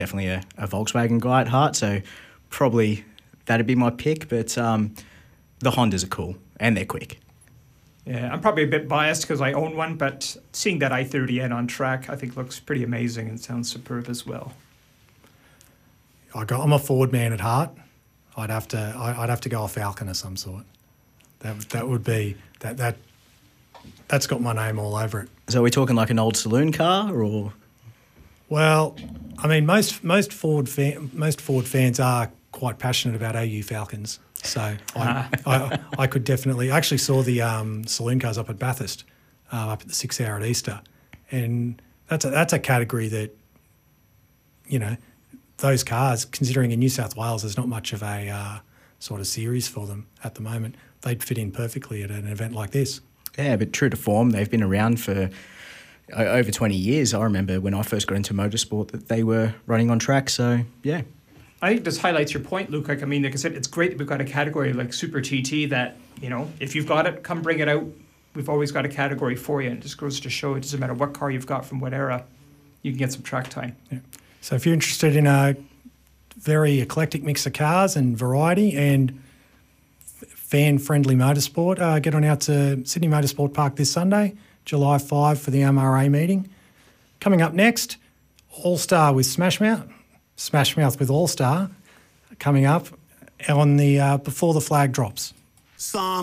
definitely a Volkswagen guy at heart, so probably that'd be my pick. But the Hondas are cool and they're quick. Yeah, I'm probably a bit biased because I own one, but seeing that i30N on track, I think looks pretty amazing and sounds superb as well. I'm a Ford man at heart. I'd have to go a Falcon of some sort. That would be that's got my name all over it. So are we talking like an old saloon car, or? Well, I mean, most Ford fans are quite passionate about AU Falcons. So I could definitely. I actually saw the saloon cars up at Bathurst, up at the 6 Hour at Easter, and that's a category that, you know, those cars, considering in New South Wales there's not much of a sort of series for them at the moment, they'd fit in perfectly at an event like this. Yeah, but true to form, they've been around for over 20 years. I remember when I first got into motorsport that they were running on track, so yeah. I think this highlights your point, Luke. Like I said, it's great that we've got a category like Super TT that, you know, if you've got it, come bring it out. We've always got a category for you, and it just goes to show it doesn't matter what car you've got from what era, you can get some track time. Yeah. So if you're interested in a very eclectic mix of cars and variety and fan-friendly motorsport, get on out to Sydney Motorsport Park this Sunday, July 5 for the MRA meeting. Coming up next, All-Star with Smashmouth with All-Star coming up on the before the flag drops.